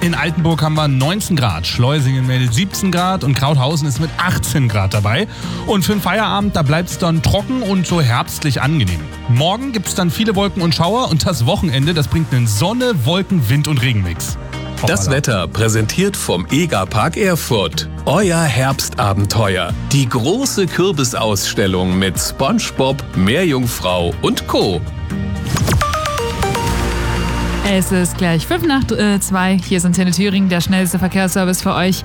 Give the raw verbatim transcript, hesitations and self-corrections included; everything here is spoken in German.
In Altenburg haben wir neunzehn Grad, Schleusingen meldet siebzehn Grad und Krauthausen ist mit achtzehn Grad dabei. Und für den Feierabend, da bleibt es dann trocken und so herbstlich angenehm. Morgen gibt es dann viele Wolken und Schauer und das Wochenende, das bringt einen Sonne-, Wolken-, Wind- und Regenmix. Das Wetter präsentiert vom EGA-Park Erfurt. Euer Herbstabenteuer. Die große Kürbisausstellung mit SpongeBob, Meerjungfrau und Co. Es ist gleich fünf nach zwei. Hier sind Antenne Thüringen, der schnellste Verkehrsservice für euch.